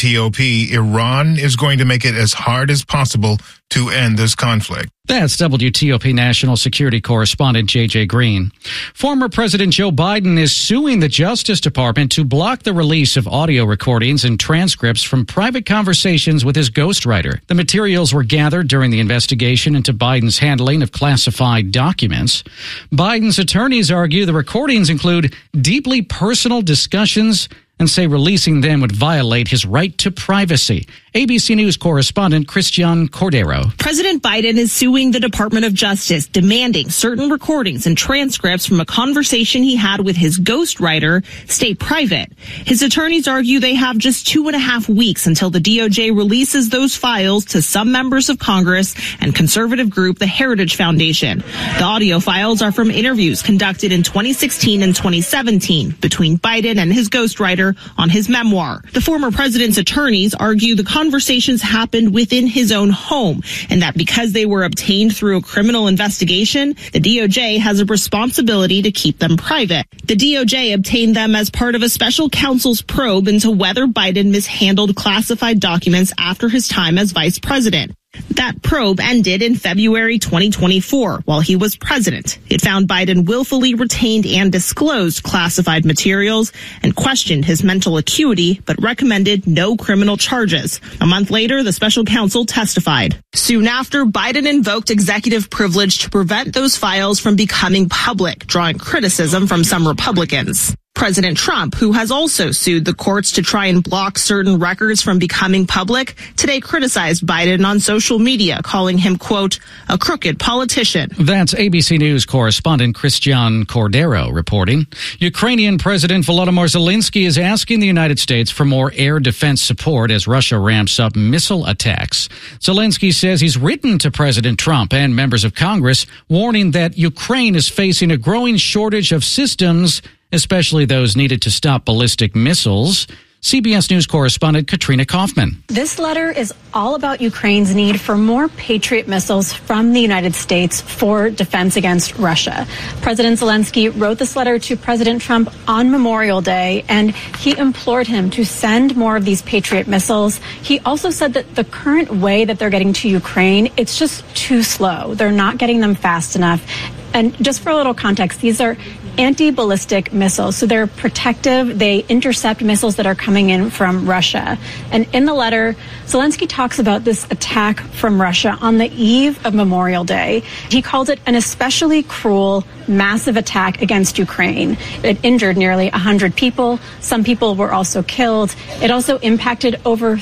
WTOP Iran is going to make it as hard as possible to end this conflict. That's WTOP national security correspondent J.J. Green. Former President Joe Biden is suing the Justice Department to block the release of audio recordings and transcripts from private conversations with his ghostwriter. The materials were gathered during the investigation into Biden's handling of classified documents. Biden's attorneys argue the recordings include deeply personal discussions and say releasing them would violate his right to privacy. ABC News correspondent Christian Cordero. President Biden is suing the Department of Justice, demanding certain recordings and transcripts from a conversation he had with his ghostwriter stay private. His attorneys argue they have just 2.5 weeks until the DOJ releases those files to some members of Congress and conservative group the Heritage Foundation. The audio files are from interviews conducted in 2016 and 2017 between Biden and his ghostwriter on his memoir. The former president's attorneys argue the conversations happened within his own home and that because they were obtained through a criminal investigation, the DOJ has a responsibility to keep them private. The DOJ obtained them as part of a special counsel's probe into whether Biden mishandled classified documents after his time as vice president. That probe ended in February 2024 while he was president. It found Biden willfully retained and disclosed classified materials and questioned his mental acuity, but recommended no criminal charges. A month later, the special counsel testified. Soon after, Biden invoked executive privilege to prevent those files from becoming public, drawing criticism from some Republicans. President Trump, who has also sued the courts to try and block certain records from becoming public, today criticized Biden on social media, calling him, quote, a crooked politician. That's ABC News correspondent Christian Cordero reporting. Ukrainian President Volodymyr Zelensky is asking the United States for more air defense support as Russia ramps up missile attacks. Zelensky says he's written to President Trump and members of Congress, warning that Ukraine is facing a growing shortage of systems, especially those needed to stop ballistic missiles. CBS News correspondent Katrina Kaufman. This letter is all about Ukraine's need for more Patriot missiles from the United States for defense against Russia. President Zelensky wrote this letter to President Trump on Memorial Day, and he implored him to send more of these Patriot missiles. He also said that the current way that they're getting to Ukraine, it's just too slow. They're not getting them fast enough. And just for a little context, these are anti-ballistic missiles. So they're protective. They intercept missiles that are coming in from Russia. And in the letter, Zelensky talks about this attack from Russia on the eve of Memorial Day. He called it an especially cruel, massive attack against Ukraine. It injured nearly 100 people. Some people were also killed. It also impacted over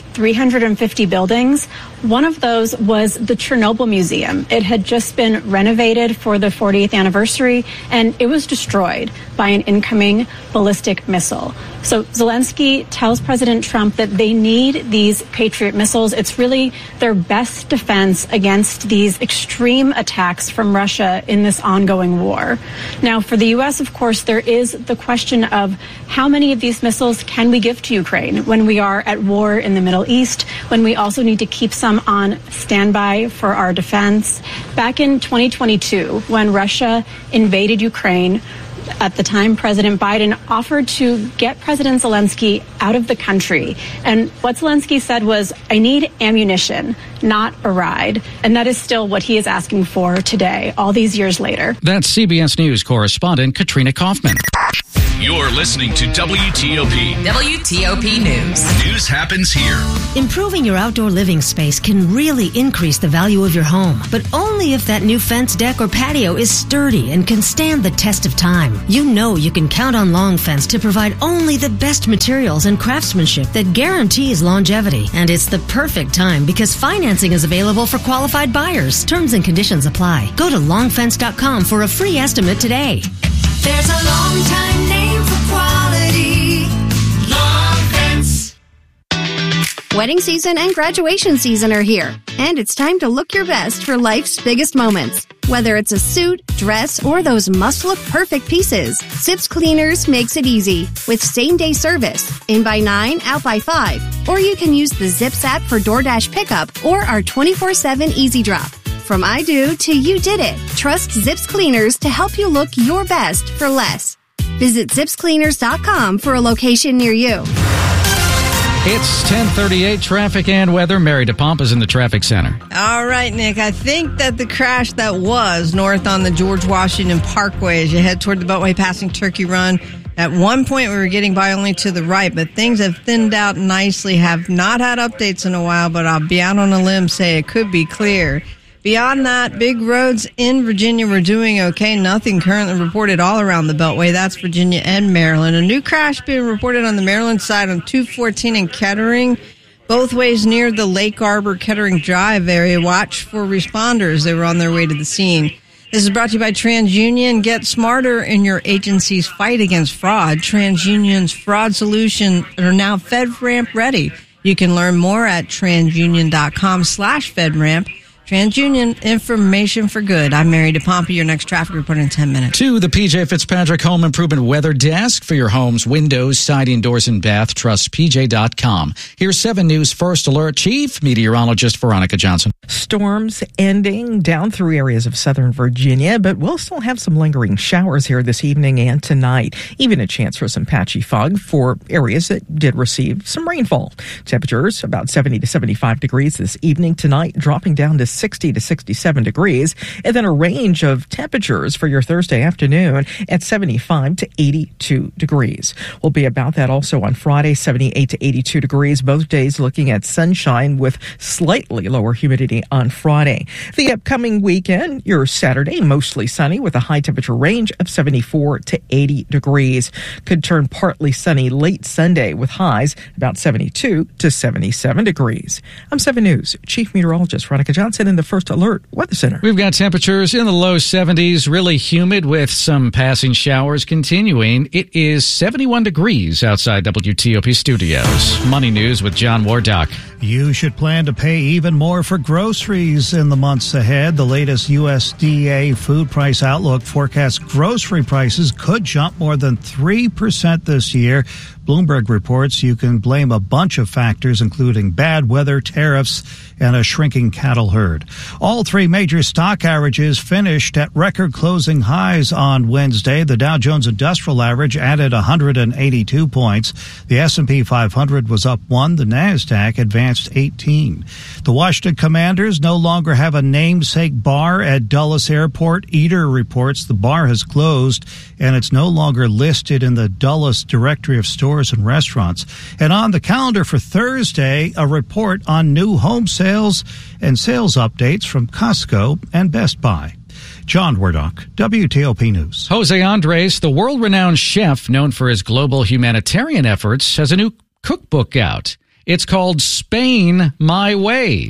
350 buildings. One of those was the Chernobyl Museum. It had just been renovated for the 40th anniversary, and it was destroyed by an incoming ballistic missile. So Zelensky tells President Trump that they need these Patriot missiles. It's really their best defense against these extreme attacks from Russia in this ongoing war. Now, for the U.S., of course, there is the question of how many of these missiles can we give to Ukraine when we are at war in the Middle East, when we also need to keep some on standby for our defense. Back in 2022, when Russia invaded Ukraine, at the time, President Biden offered to get President Zelensky out of the country. And what Zelensky said was, I need ammunition, not a ride. And that is still what he is asking for today, all these years later. That's CBS News correspondent Katrina Kaufman. You're listening to WTOP. WTOP News. News happens here. Improving your outdoor living space can really increase the value of your home, but only if that new fence, deck, or patio is sturdy and can stand the test of time. You know you can count on Long Fence to provide only the best materials and craftsmanship that guarantees longevity. And it's the perfect time because financing is available for qualified buyers. Terms and conditions apply. Go to longfence.com for a free estimate today. There's a long time name for quality. Long Fence. Wedding season and graduation season are here, and it's time to look your best for life's biggest moments. Whether it's a suit, dress, or those must-look perfect pieces, Zips Cleaners makes it easy with same-day service, in by 9, out by 5. Or you can use the Zips app for DoorDash pickup or our 24/7 Easy Drop. From I do to you did it, trust Zips Cleaners to help you look your best for less. Visit zipscleaners.com for a location near you. It's 10:38, traffic and weather. Mary DePompa is in the traffic center. All right, Nick, I think that the crash that was north on the George Washington Parkway as you head toward the Beltway passing Turkey Run, at one point we were getting by only to the right, but things have thinned out nicely. Have not had updates in a while, but I'll be out on a limb, say it could be clear. Beyond that, big roads in Virginia were doing okay. Nothing currently reported all around the Beltway. That's Virginia and Maryland. A new crash being reported on the Maryland side on 214 in Kettering, both ways near the Lake Arbor Kettering Drive area. Watch for responders. They were on their way to the scene. This is brought to you by TransUnion. Get smarter in your agency's fight against fraud. TransUnion's fraud solutions are now FedRAMP ready. You can learn more at transunion.com/FedRAMP. TransUnion, information for good. I'm Mary DePompa, your next traffic report in 10 minutes. To the PJ Fitzpatrick Home Improvement Weather Desk for your home's windows, siding, doors, and bath. Trust PJ.com. Here's 7 News First Alert Chief Meteorologist Veronica Johnson. Storms ending down through areas of southern Virginia, but we'll still have some lingering showers here this evening and tonight. Even a chance for some patchy fog for areas that did receive some rainfall. Temperatures about 70 to 75 degrees this evening. Tonight dropping down to 60 to 67 degrees, and then a range of temperatures for your Thursday afternoon at 75 to 82 degrees. We'll be about that also on Friday, 78 to 82 degrees, both days looking at sunshine with slightly lower humidity on Friday. The upcoming weekend, your Saturday, mostly sunny with a high temperature range of 74 to 80 degrees. Could turn partly sunny late Sunday with highs about 72 to 77 degrees. I'm 7 News Chief Meteorologist Veronica Johnson in the First Alert Weather Center. We've got temperatures in the low 70s, really humid with some passing showers continuing. It is 71 degrees outside WTOP studios. Money News with John Wardock. You should plan to pay even more for groceries in the months ahead. The latest USDA food price outlook forecasts grocery prices could jump more than 3% this year. Bloomberg reports you can blame a bunch of factors, including bad weather, tariffs, and a shrinking cattle herd. All 3 major stock averages finished at record closing highs on Wednesday. The Dow Jones Industrial Average added 182 points. The S&P 500 was up 1. The NASDAQ advanced 18. The Washington Commanders no longer have a namesake bar at Dulles Airport. Eater reports the bar has closed and it's no longer listed in the Dulles Directory of Stores and Restaurants. And on the calendar for Thursday, a report on new home sales and sales updates from Costco and Best Buy. John Wardock, WTOP News. Jose Andres, the world-renowned chef known for his global humanitarian efforts, has a new cookbook out. It's called Spain My Way.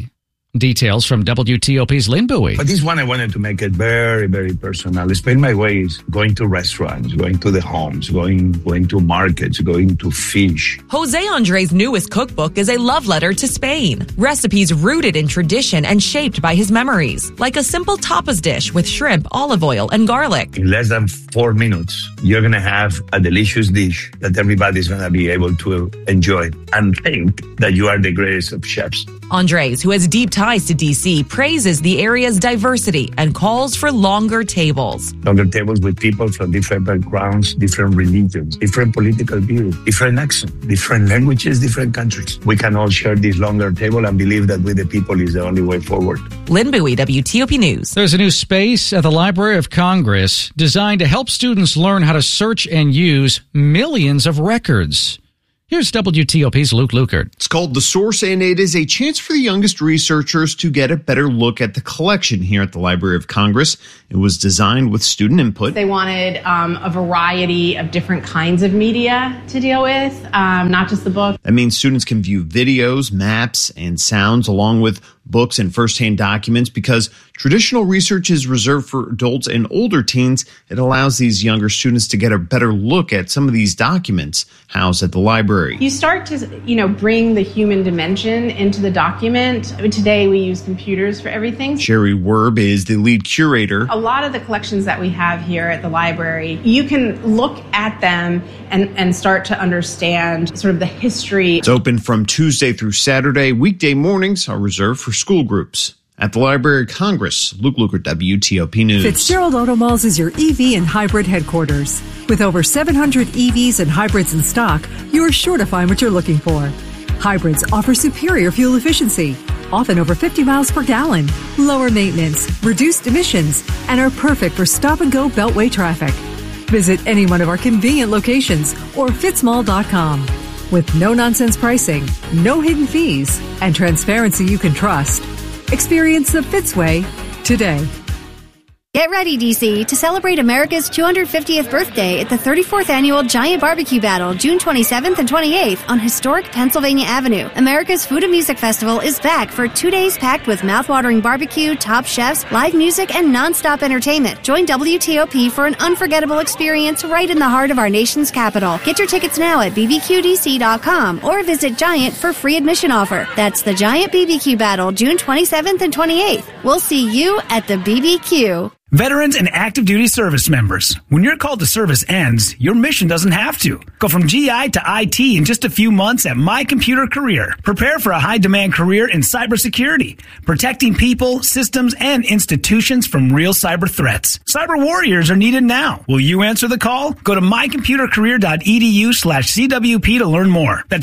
Details from WTOP's Lynn Bowie. But this one, I wanted to make it very, very personal. Spend my ways going to restaurants, going to the homes, going to markets, going to fish. Jose Andres' newest cookbook is a love letter to Spain. Recipes rooted in tradition and shaped by his memories, like a simple tapas dish with shrimp, olive oil, and garlic. In less than 4 minutes, you're going to have a delicious dish that everybody's going to be able to enjoy and think that you are the greatest of chefs. Andres, who has deep ties to D.C., praises the area's diversity and calls for longer tables. Longer tables with people from different backgrounds, different religions, different political views, different accents, different languages, different countries. We can all share this longer table and believe that with the people is the only way forward. Lynn Bowie, WTOP News. There's a new space at the Library of Congress designed to help students learn how to search and use millions of records. Here's WTOP's Luke Lukert. It's called The Source, and it is a chance for the youngest researchers to get a better look at the collection here at the Library of Congress. It was designed with student input. They wanted a variety of different kinds of media to deal with, not just the book. That means students can view videos, maps, and sounds along with books and firsthand documents. Because traditional research is reserved for adults and older teens, it allows these younger students to get a better look at some of these documents housed at the library. You start to, bring the human dimension into the document. Today we use computers for everything. Sherry Werb is the lead curator. A lot of the collections that we have here at the library, you can look at them and start to understand sort of the history. It's open from Tuesday through Saturday. Weekday mornings are reserved for school groups. At the Library of Congress, Luke Lukert, WTOP News. Fitzgerald Automalls is your EV and hybrid headquarters. With over 700 EVs and hybrids in stock, you're sure to find what you're looking for. Hybrids offer superior fuel efficiency, often over 50 miles per gallon, lower maintenance, reduced emissions, and are perfect for stop-and-go beltway traffic. Visit any one of our convenient locations or fitzmall.com. With no-nonsense pricing, no hidden fees, and transparency you can trust. Experience the Fitz way today. Get ready, DC, to celebrate America's 250th birthday at the 34th Annual Giant Barbecue Battle, June 27th and 28th on historic Pennsylvania Avenue. America's Food and Music Festival is back for 2 days packed with mouthwatering barbecue, top chefs, live music, and nonstop entertainment. Join WTOP for an unforgettable experience right in the heart of our nation's capital. Get your tickets now at bbqdc.com or visit Giant for free admission offer. That's the Giant BBQ Battle, June 27th and 28th. We'll see you at the BBQ. Veterans and active duty service members, when your call to service ends, your mission doesn't have to. Go from GI to IT in just a few months at My Computer Career. Prepare for a high-demand career in cybersecurity, protecting people, systems, and institutions from real cyber threats. Cyber warriors are needed now. Will you answer the call? Go to mycomputercareer.edu/CWP to learn more. That's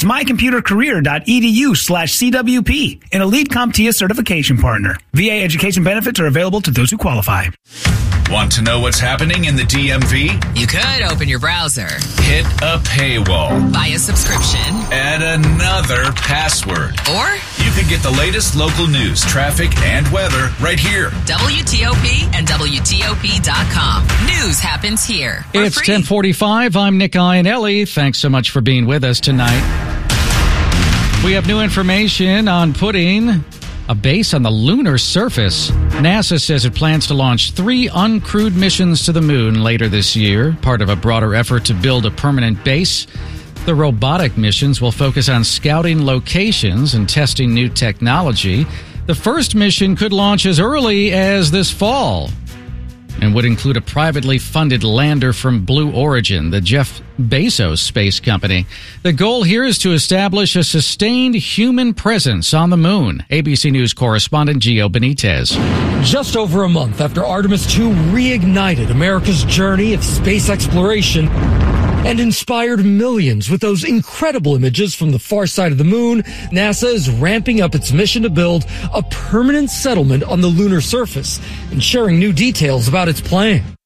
mycomputercareer.edu/CWP, an elite CompTIA certification partner. VA education benefits are available to those who qualify. Want to know what's happening in the DMV? You could open your browser, hit a paywall, buy a subscription, add another password, or you could get the latest local news, traffic, and weather right here. WTOP and WTOP.com. News happens here. It's 10:45. I'm Nick Iannelli. Thanks so much for being with us tonight. We have new information on putting a base on the lunar surface. NASA says it plans to launch 3 uncrewed missions to the moon later this year, part of a broader effort to build a permanent base. The robotic missions will focus on scouting locations and testing new technology. The first mission could launch as early as this fall and would include a privately funded lander from Blue Origin, the Jeff Bezos space company. The goal here is to establish a sustained human presence on the moon. ABC News correspondent Gio Benitez. Just over a month after Artemis II reignited America's journey of space exploration and inspired millions with those incredible images from the far side of the moon, NASA is ramping up its mission to build a permanent settlement on the lunar surface and sharing new details about its plan.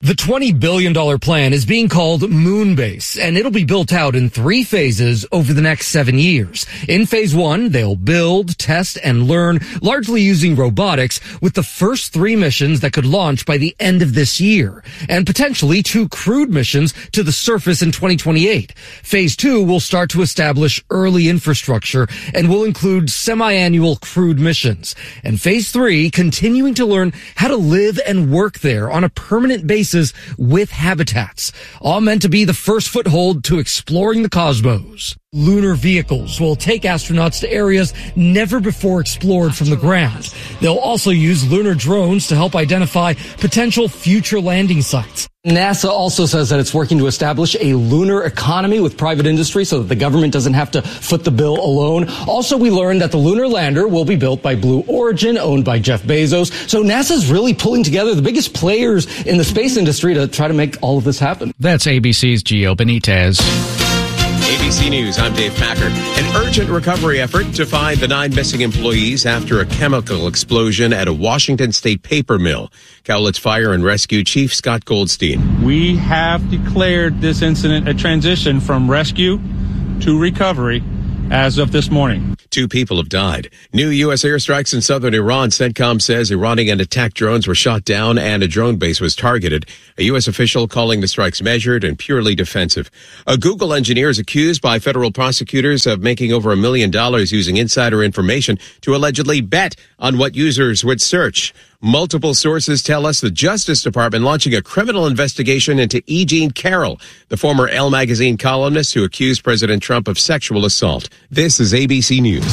The $20 billion plan is being called Moonbase, and it'll be built out in 3 phases over the next 7 years. In phase 1, they'll build, test, and learn, largely using robotics, with the first 3 missions that could launch by the end of this year, and potentially 2 crewed missions to the surface in 2028. Phase 2 will start to establish early infrastructure and will include semi-annual crewed missions. And phase 3, continuing to learn how to live and work there on a permanent basis with habitats, all meant to be the first foothold to exploring the cosmos. Lunar vehicles will take astronauts to areas never before explored from the ground. They'll also use lunar drones to help identify potential future landing sites. NASA also says that it's working to establish a lunar economy with private industry so that the government doesn't have to foot the bill alone. Also, we learned that the lunar lander will be built by Blue Origin, owned by Jeff Bezos. So NASA's really pulling together the biggest players in the space industry to try to make all of this happen. That's ABC's Gio Benitez. ABC News, I'm Dave Packer. An urgent recovery effort to find the 9 missing employees after a chemical explosion at a Washington State paper mill. Cowlitz Fire and Rescue Chief Scott Goldstein. We have declared this incident a transition from rescue to recovery as of this morning. 2 people have died. New U.S. airstrikes in southern Iran. CENTCOM says Iranian attack drones were shot down and a drone base was targeted. A U.S. official calling the strikes measured and purely defensive. A Google engineer is accused by federal prosecutors of making over $1 million using insider information to allegedly bet on what users would search. Multiple sources tell us the Justice Department launching a criminal investigation into E. Jean Carroll, the former Elle magazine columnist who accused President Trump of sexual assault. This is ABC News.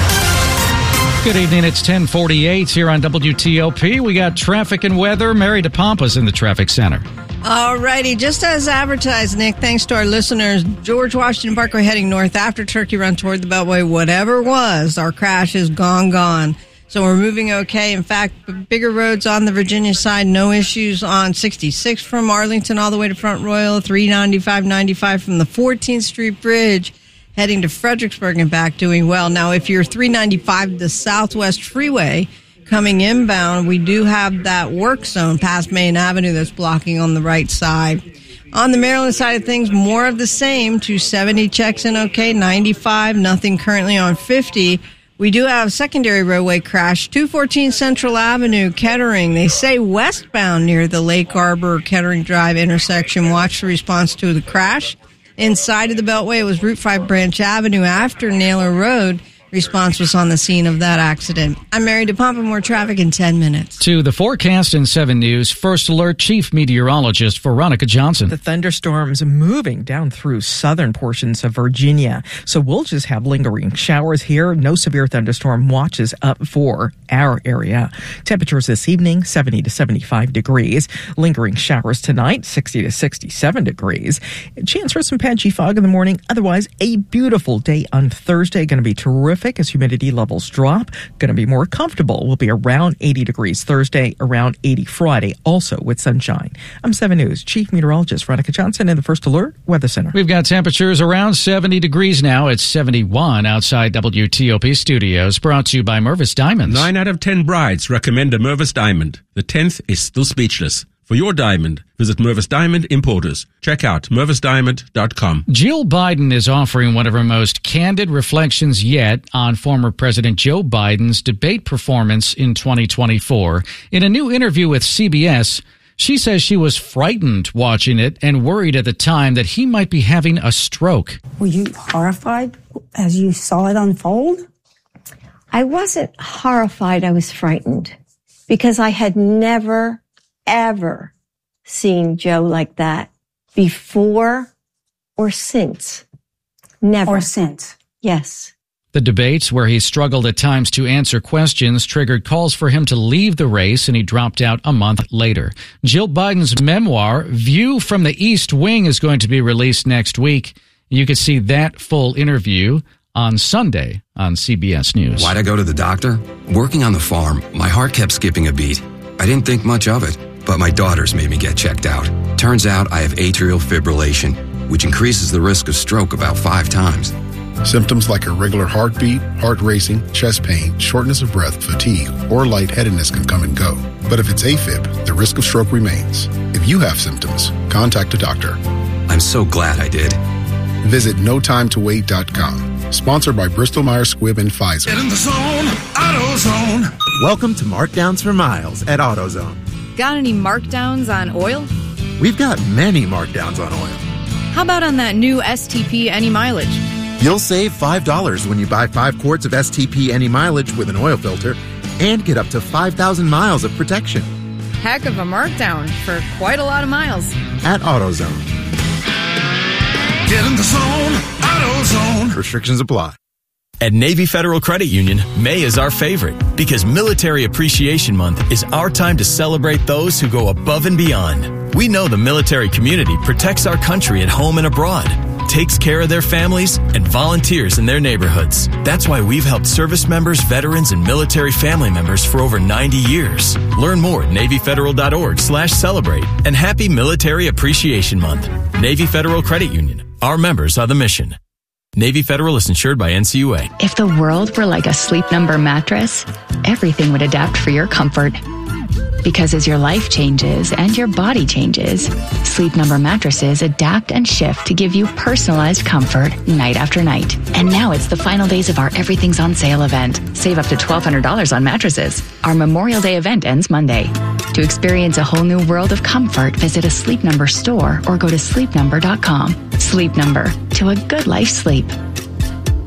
Good evening. It's 10:48 here on WTOP. We got traffic and weather. Mary DePompa's in the traffic center. All righty. Just as advertised, Nick, thanks to our listeners, George Washington Parkway heading north after Turkey Run toward the Beltway, whatever was, our crash is gone. So we're moving okay. In fact, bigger roads on the Virginia side, no issues on 66 from Arlington all the way to Front Royal, 395, 95 from the 14th Street Bridge, heading to Fredericksburg and back, doing well. Now, if you're 395, the Southwest Freeway coming inbound, we do have that work zone past Main Avenue that's blocking on the right side. On the Maryland side of things, more of the same. 270 checks in okay, 95, nothing currently on 50. We do have a secondary roadway crash, 214 Central Avenue, Kettering. They say westbound near the Lake Arbor Kettering Drive intersection. Watch the response to the crash. Inside of the Beltway, it was Route 5 Branch Avenue after Naylor Road. Response was on the scene of that accident. I'm Mary DePompa. More traffic in 10 minutes. To the forecast in 7 News, First Alert Chief Meteorologist Veronica Johnson. The thunderstorms moving down through southern portions of Virginia. So we'll just have lingering showers here. No severe thunderstorm watches up for our area. Temperatures this evening, 70 to 75 degrees. Lingering showers tonight, 60 to 67 degrees. Chance for some patchy fog in the morning. Otherwise, a beautiful day on Thursday. Going to be terrific as humidity levels drop. Going to be more comfortable. We'll be around 80 degrees Thursday, around 80 Friday, also with sunshine. I'm 7 News Chief Meteorologist Veronica Johnson in the First Alert Weather Center. We've got temperatures around 70 degrees now. It's 71 outside WTOP studios. Brought to you by Mervis Diamonds. 9 out of 10 brides recommend a Mervis Diamond. The 10th is still speechless. For your diamond, visit Mervis Diamond Importers. Check out mervisdiamond.com. Jill Biden is offering one of her most candid reflections yet on former President Joe Biden's debate performance in 2024. In a new interview with CBS, she says she was frightened watching it and worried at the time that he might be having a stroke. Were you horrified as you saw it unfold? I wasn't horrified. I was frightened because I had never ever seen Joe like that before or since. Never. Or since. Yes. The debates, where he struggled at times to answer questions, triggered calls for him to leave the race, and he dropped out a month later. Jill Biden's memoir, View from the East Wing, is going to be released next week. You can see that full interview on Sunday on CBS News. Why'd I go to the doctor? Working on the farm, my heart kept skipping a beat. I didn't think much of it, but my daughters made me get checked out. Turns out I have atrial fibrillation, which increases the risk of stroke about 5 times. Symptoms like irregular heartbeat, heart racing, chest pain, shortness of breath, fatigue, or lightheadedness can come and go. But if it's AFib, the risk of stroke remains. If you have symptoms, contact a doctor. I'm so glad I did. Visit notimetowait.com. Sponsored by Bristol Myers Squibb and Pfizer. Get in the zone, AutoZone. Welcome to Markdowns for Miles at AutoZone. Got any markdowns on oil? We've got many markdowns on oil. How about on that new STP Any Mileage? You'll save $5 when you buy 5 quarts of STP Any Mileage with an oil filter and get up to 5,000 miles of protection. Heck of a markdown for quite a lot of miles. At AutoZone. Get in the zone, AutoZone. Restrictions apply. At Navy Federal Credit Union, May is our favorite because Military Appreciation Month is our time to celebrate those who go above and beyond. We know the military community protects our country at home and abroad, takes care of their families, and volunteers in their neighborhoods. That's why we've helped service members, veterans, and military family members for over 90 years. Learn more at NavyFederal.org/celebrate. And happy Military Appreciation Month. Navy Federal Credit Union. Our members are the mission. Navy Federal is insured by NCUA. If the world were like a Sleep Number mattress, everything would adapt for your comfort. Because as your life changes and your body changes, Sleep Number mattresses adapt and shift to give you personalized comfort night after night. And now it's the final days of our Everything's on Sale event. Save up to $1,200 on mattresses. Our Memorial Day event ends Monday. To experience a whole new world of comfort, visit a Sleep Number store or go to sleepnumber.com. Sleep Number, to a good life sleep.